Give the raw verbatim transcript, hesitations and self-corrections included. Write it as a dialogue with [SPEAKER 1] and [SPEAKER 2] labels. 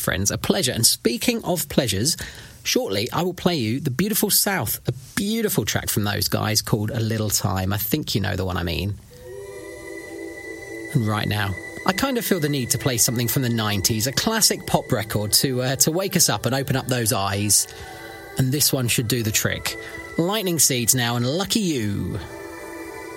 [SPEAKER 1] friends, a pleasure. And speaking of pleasures, shortly I will play you The Beautiful South, a beautiful track from those guys called A Little Time. I think you know the one I mean. And right now, I kind of feel the need to play something from the nineties, a classic pop record to uh, to wake us up and open up those eyes. And this one should do the trick. Lightning Seeds now, and Lucky You.